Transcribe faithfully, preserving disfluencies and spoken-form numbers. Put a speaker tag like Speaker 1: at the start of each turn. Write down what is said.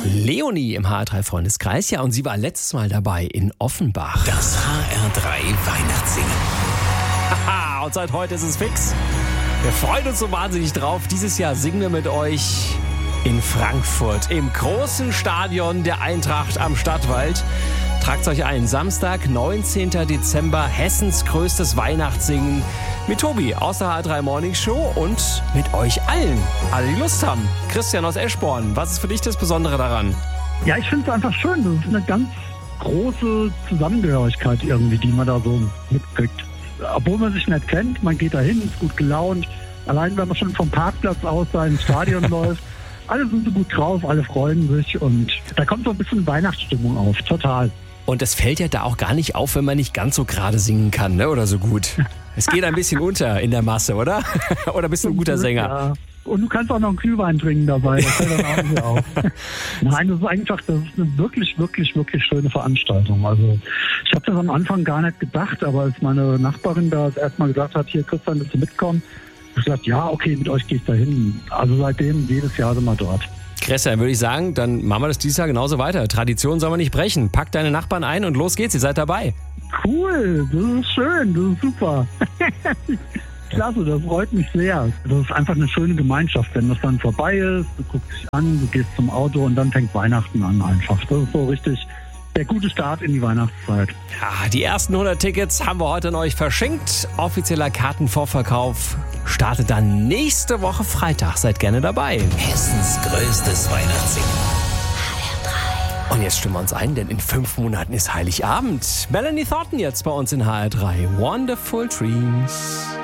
Speaker 1: Leonie im H R drei Freundeskreis. Ja, und sie war letztes Mal dabei in Offenbach.
Speaker 2: Das H R drei Weihnachtssingen.
Speaker 1: Haha, und seit heute ist es fix. Wir freuen uns so wahnsinnig drauf. Dieses Jahr singen wir mit euch in Frankfurt im großen Stadion der Eintracht am Stadtwald. Tragt euch ein. Samstag, neunzehnten Dezember, Hessens größtes Weihnachtssingen mit Tobi aus der H R drei Morning Show und mit euch allen. Alle, die Lust haben. Christian aus Eschborn, was ist für dich das Besondere daran?
Speaker 3: Ja, ich finde es einfach schön. Das ist eine ganz große Zusammengehörigkeit irgendwie, die man da so mitkriegt. Obwohl man sich nicht kennt, man geht da hin, ist gut gelaunt. Allein, wenn man schon vom Parkplatz aus da ins Stadion läuft. Alle sind so gut drauf, alle freuen sich und da kommt so ein bisschen Weihnachtsstimmung auf, total.
Speaker 1: Und es fällt ja da auch gar nicht auf, wenn man nicht ganz so gerade singen kann, ne? Oder so gut. Es geht ein bisschen unter in der Masse, oder? Oder bist du ein guter Sänger?
Speaker 3: Ja. Und du kannst auch noch einen Glühwein trinken dabei, das fällt dann auch nicht auf. Nein, das ist einfach, das ist eine wirklich, wirklich, wirklich schöne Veranstaltung. Also ich habe das am Anfang gar nicht gedacht, aber als meine Nachbarin da das erste Mal gesagt hat, hier Christian, willst du mitkommen? Ich habe gesagt, ja, okay, mit euch gehe ich da hin. Also seitdem, jedes Jahr sind wir dort.
Speaker 1: Christian, würde ich sagen, dann machen wir das dieses Jahr genauso weiter. Tradition soll man nicht brechen. Pack deine Nachbarn ein und los geht's, ihr seid dabei.
Speaker 3: Cool, das ist schön, das ist super. Klasse, das freut mich sehr. Das ist einfach eine schöne Gemeinschaft, wenn das dann vorbei ist, du guckst dich an, du gehst zum Auto und dann fängt Weihnachten an einfach. Das ist so richtig der gute Start in die Weihnachtszeit.
Speaker 1: Ja, die ersten hundert Tickets haben wir heute an euch verschenkt. Offizieller Kartenvorverkauf startet dann nächste Woche Freitag. Seid gerne dabei.
Speaker 2: Hessens größtes Weihnachtssingen.
Speaker 1: Und jetzt stimmen wir uns ein, denn in fünf Monaten ist Heiligabend. Melanie Thornton jetzt bei uns in H R drei. Wonderful Dreams.